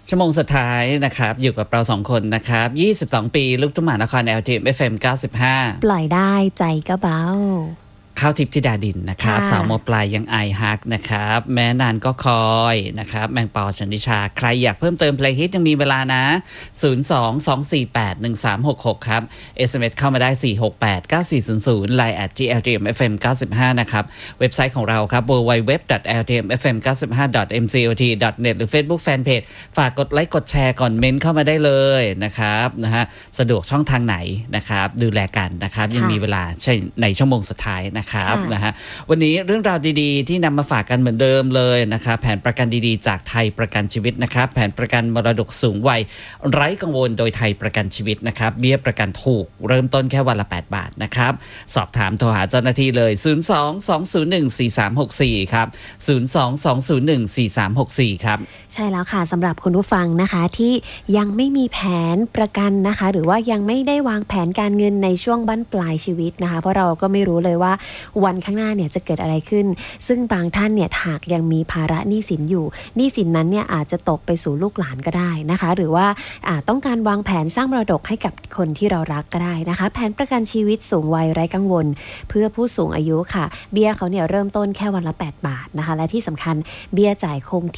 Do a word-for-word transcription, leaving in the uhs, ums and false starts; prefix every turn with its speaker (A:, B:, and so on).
A: ชั่วโมงสุดท้ายนะครับอยู่กับเราสองคนนะครับยี่สิบสองปีลูกทุ่งมหานคร แอล ที เอ็ม เอฟ เอ็ม เก้าสิบห้า
B: ปล่อยได้ใจก็เบา
A: ข้าวทิพย์ธิดาดินนะครับสาวโมปลายยังไอฮักนะครับแม้นานก็คอยนะครับแมงปอชนิชาใครอยากเพิ่มเติมเพลย์ฮิตยังมีเวลานะศูนย์ สอง สอง สี่ แปด หนึ่ง สาม หก หกครับ เอส เอ็ม เอส เข้ามาได้สี่ หก แปด เก้า สี่ ศูนย์ ศูนย์ ไลน์ แอท จี แอล ที เอ็ม เอฟ เอ็ม เก้าสิบห้านะครับเว็บไซต์ของเราครับ ดับเบิลยู ดับเบิลยู ดับเบิลยู ดอท แอล ที เอ็ม เอฟ เอ็ม เก้าสิบห้า ดอท เอ็ม ซี โอ ที ดอท เน็ต หรือ Facebook Fanpage ฝากกดไลค์กดแชร์ก่อนเมนต์เข้ามาได้เลยนะครับนะฮะสะดวกช่องทางไหนนะครับดูแลกันนะครับยังมีเวลาใช่ในชั่วโมงสุดท้ายนะครับนะฮะวันนี้เรื่องราวดีๆที่นำมาฝากกันเหมือนเดิมเลยนะครับแผนประกันดีๆจากไทยประกันชีวิตนะครับแผนประกันมรดกสูงวัยไร้กังวลโดยไทยประกันชีวิตนะครับเบี้ยประกันถูกเริ่มต้นแค่วันละแปดบาทนะครับสอบถามโทรหาเจ้าหน้าที่เลยศูนย์ สอง สอง ศูนย์ หนึ่ง สี่ สาม หก สี่ครับศูนย์ สอง สอง ศูนย์ หนึ่ง สี่ สาม หก สี่ครับ
B: ใช่แล้วค่ะสำหรับคุณผู้ฟังนะคะที่ยังไม่มีแผนประกันนะคะหรือว่ายังไม่ได้วางแผนการเงินในช่วงบั้นปลายชีวิตนะคะเพราะเราก็ไม่รู้เลยว่าวันข้างหน้าเนี่ยจะเกิดอะไรขึ้นซึ่งบางท่านเนี่ยหากยังมีภาระหนี้สินอยู่หนี้สินนั้นเนี่ยอาจจะตกไปสู่ลูกหลานก็ได้นะคะหรือว่าอาจต้องการวางแผนสร้างมรดกให้กับคนที่เรารักก็ได้นะคะแผนประกันชีวิตสูงวัยไร้กังวลเพื่อผู้สูงอายุค่ะเบี้ยเขาเนี่ยเริ่มต้นแค่วันละแปดบาทนะคะและที่สำคัญเบี้ยจ่ายคง